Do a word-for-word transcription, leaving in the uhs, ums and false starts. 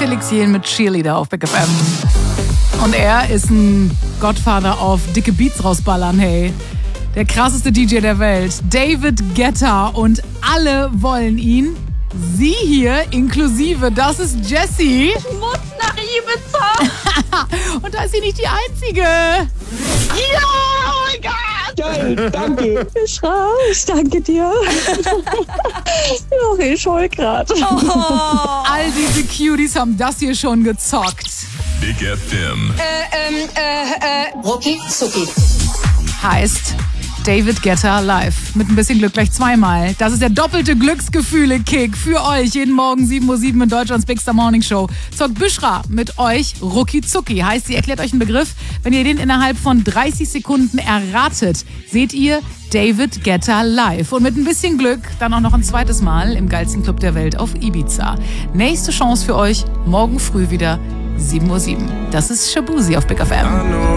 Felix Jähn mit Cheerleader auf Big F M. Und er ist ein Godfather auf dicke Beats rausballern, hey. Der krasseste D J der Welt, David Guetta, und alle wollen ihn. Sie hier inklusive, das ist Jessie. Ich muss nach Ibiza. Und da ist sie nicht die Einzige. Ja, oh mein Gott. Geil, danke. Bischra, ich danke dir. Ja, ich heul grad. Oh. All diese Cuties haben das hier schon gezockt. Big F M. Äh, ähm, äh, äh, Rucki Zucki. Heißt David Guetta live. Mit ein bisschen Glück gleich zweimal. Das ist der doppelte Glücksgefühle-Kick für euch. Jeden Morgen sieben Uhr sieben in Deutschlands Big Star Morning Show. Zockt Bischra mit euch Rucki Zucki. Heißt, sie erklärt euch einen Begriff. Wenn ihr den innerhalb von dreißig Sekunden erratet, seht ihr David Guetta live. Und mit ein bisschen Glück dann auch noch ein zweites Mal im geilsten Club der Welt auf Ibiza. Nächste Chance für euch morgen früh wieder sieben Uhr sieben. Das ist Shabuzi auf Big F M.